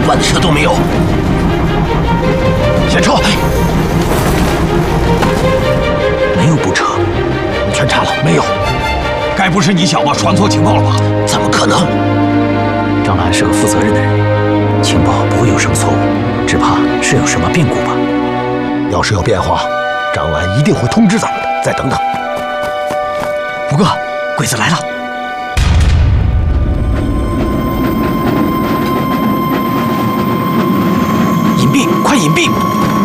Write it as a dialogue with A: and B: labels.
A: 关的车都没有。下车！没有部车，全查了，没有。
B: 该不是你小子传错情报了吧？
A: 怎么可能？
C: 张兰是个负责任的人，情报不会有什么错误，只怕是有什么变故吧。
A: 要是有变化，张兰一定会通知咱们的。再等等。
D: 五哥，鬼子来了！隐蔽，快隐蔽！